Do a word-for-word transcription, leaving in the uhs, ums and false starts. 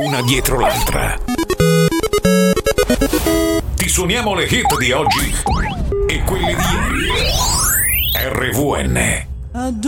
una dietro l'altra. Ti suoniamo le hit di oggi e quelle di ieri. R V N.